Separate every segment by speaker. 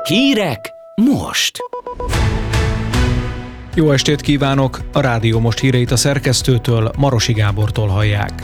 Speaker 1: Hírek most!
Speaker 2: Jó estét kívánok! A Rádió Most híreit a szerkesztőtől, Marosi Gábortól hallják.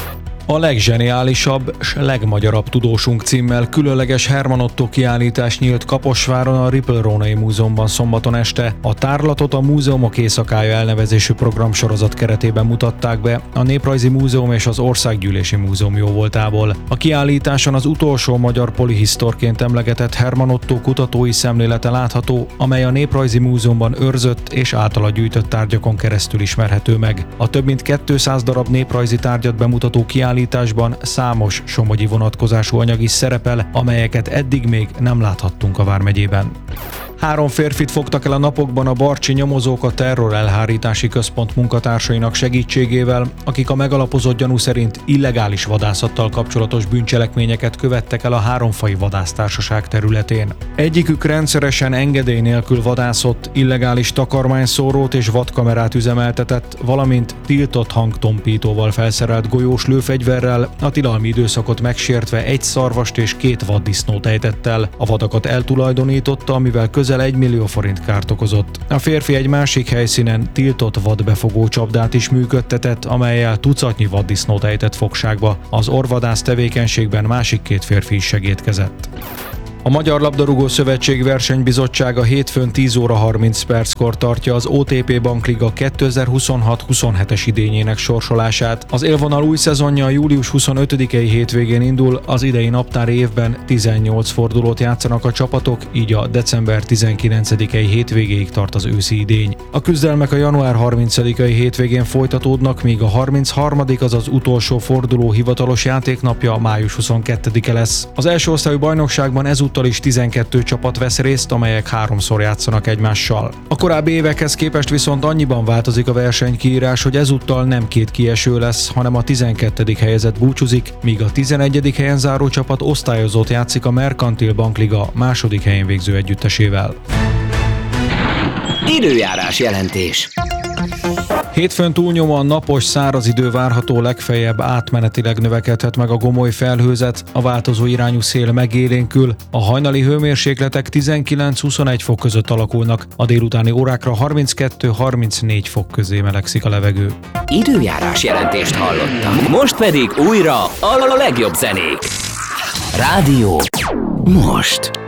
Speaker 2: A legzseniálisabb s legmagyarabb tudósunk címmel különleges Hermann Ottó kiállítás nyílt Kaposváron a Ripple-Rónai Múzeumban szombaton este. A tárlatot a Múzeumok éjszakája elnevezésű programsorozat keretében mutatták be a Néprajzi Múzeum és az Országgyűlési Múzeum jóvoltából. A kiállításon az utolsó magyar polihisztorként emlegetett Hermann Ottó kutatói szemlélete látható, amely a Néprajzi Múzeumban őrzött és általa gyűjtött tárgyakon keresztül ismerhető meg. A több mint 200 darab néprajzi tárgyat bemutató kiállításban számos somogyi vonatkozású anyag is szerepel, amelyeket eddig még nem láthattunk a vármegyében. 3 férfit fogtak el a napokban a barcsi nyomozók a Terror Elhárítási Központ munkatársainak segítségével, akik a megalapozott gyanú szerint illegális vadászattal kapcsolatos bűncselekményeket követtek el a Háromfai Vadásztársaság területén. Egyikük rendszeresen engedély nélkül vadászott, illegális takarmányszórót és vadkamerát üzemeltetett, valamint tiltott hangtompítóval felszerelt golyós lőfegyverrel, a tilalmi időszakot megsértve 1 szarvast és 2 vaddisznót ejtett el. A vadakat eltulajdonította, amivel közel 1 millió forint kárt okozott. A férfi egy másik helyszínen tiltott vadbefogó csapdát is működtetett, amellyel tucatnyi vaddisznót ejtett fogságba. Az orrvadász tevékenységben másik 2 férfi is segédkezett. A Magyar Labdarúgó Szövetség versenybizottsága hétfőn 10 óra 30 perckor tartja az OTP Bankliga 2026-27-es idényének sorsolását. Az élvonal új szezonja július 25-i hétvégén indul, az idei naptári évben 18 fordulót játszanak a csapatok, így a december 19-i hétvégéig tart az őszi idény. A küzdelmek a január 30-i hétvégén folytatódnak, míg a 33., azaz utolsó forduló hivatalos játéknapja május 22-e lesz. Az első osztályú bajnokságban ezúttal is 12 csapat vesz részt, amelyek 3-szor játszanak egymással. A korábbi évekhez képest viszont annyiban változik a versenykiírás, hogy ezúttal nem 2 kieső lesz, hanem a 12. helyezett búcsúzik, míg a 11. helyen záró csapat osztályozót játszik a Merkantil Bankliga második helyen végző együttesével.
Speaker 1: Időjárás jelentés.
Speaker 2: Hétfőn túlnyomóan napos, száraz idő várható, legfeljebb átmenetileg növekedhet meg a gomoly felhőzet, a változó irányú szél megélénkül, a hajnali hőmérsékletek 19-21 fok között alakulnak, a délutáni órákra 32-34 fok közé melegszik a levegő.
Speaker 1: Időjárás jelentést hallottak. Most pedig újra a legjobb zenék. Rádió most.